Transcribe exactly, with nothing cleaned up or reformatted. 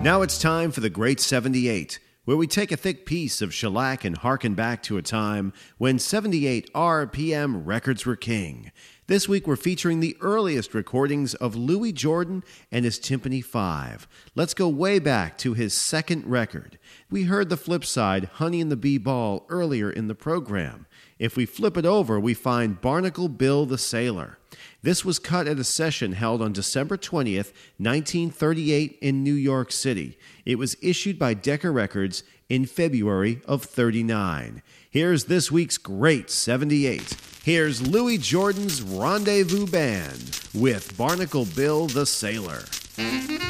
Now it's time for the Great seventy-eight, where we take a thick piece of shellac and harken back to a time when seventy-eight R P M records were king. This week we're featuring the earliest recordings of Louis Jordan and his Tympany Five. Let's go way back to his second record. We heard the flip side, Honey and the Bee Ball, earlier in the program. If we flip it over, we find Barnacle Bill the Sailor. This was cut at a session held on December twentieth, nineteen thirty-eight in New York City. It was issued by Decca Records in February of thirty-nine. Here's this week's Great seventy-eight. Here's Louis Jordan's Rendezvous Band with Barnacle Bill the Sailor.